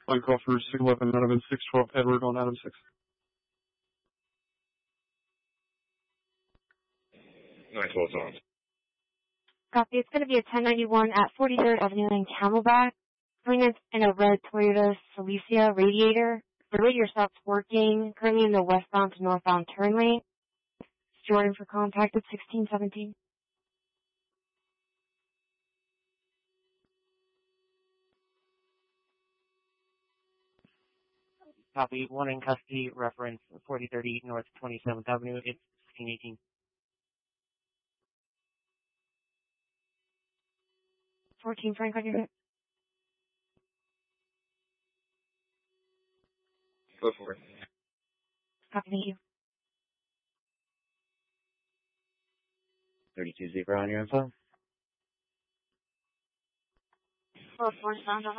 Line call for 611, Donovan 612, Edward on Adam 6. Nice, well done. Copy. It's going to be a 1091 at 43rd Avenue in Camelback. Coming in a red Toyota Celica Radiator. The radiator stops working. Currently in the westbound to northbound turn lane. Jordan for contact at 1617. Copy. 1 in custody, reference 4030 North 27th Avenue. It's 1618. 14 Frank on your hip. Go for it. Copy, thank you. 32 Zebra on your info. 4 sound